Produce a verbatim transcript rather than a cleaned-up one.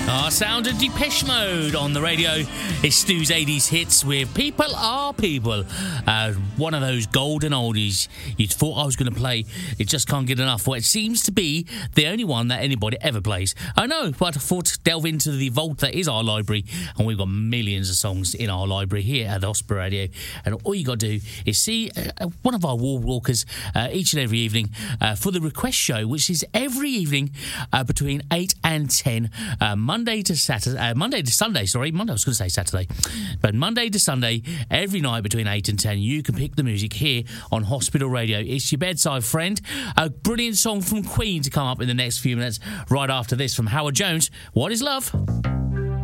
Our sound of Depeche Mode on the radio. It's Stu's eighties hits with People Are People. Uh, one of those golden oldies you thought I was going to play. It just can't get enough. Well, it seems to be the only one that anybody ever plays. I know, but I thought to delve into the vault that is our library, and we've got millions of songs in our library here at Osprey Radio. And all you got to do is see uh, one of our wall walkers uh, each and every evening uh, for the request show, which is every evening uh, between eight and ten, uh, Monday to Saturday, uh, Monday to Sunday, sorry, Monday, I was going to say Saturday, but Monday to Sunday, every night between eight and ten, you can pick the music here on Hospital Radio. It's your bedside friend. A brilliant song from Queen to come up in the next few minutes, right after this from Howard Jones, What is Love?